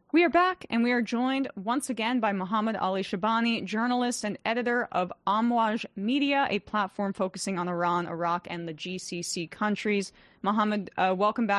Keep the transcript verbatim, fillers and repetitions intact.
We are back, and we are joined once again by Mohammed Ali Shabani, journalist and editor of Amwaj Media, a platform focusing on Iran, Iraq, and the G C C countries. Mohammed, uh, welcome back